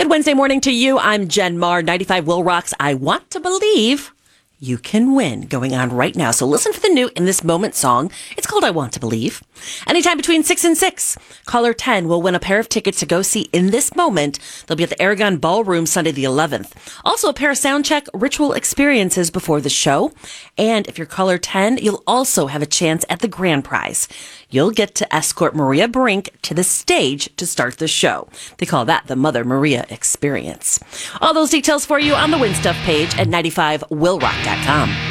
Good Wednesday morning to you. I'm Jen Marr. 95 Will Rock's I Want to Believe You Can Win going on right now. So listen for the new In This Moment song. It's called I Want to Believe. Anytime between 6 and 6, caller 10 will win a pair of tickets to go see In This Moment. They'll be at the Aragon Ballroom Sunday the 11th. Also a pair of soundcheck ritual experiences before the show. And if you're caller 10, you'll also have a chance at the grand prize. You'll get to escort Maria Brink to the stage to start the show. They call that the Mother Maria Experience. All those details for you on the Win Stuff page at 95willrock.com.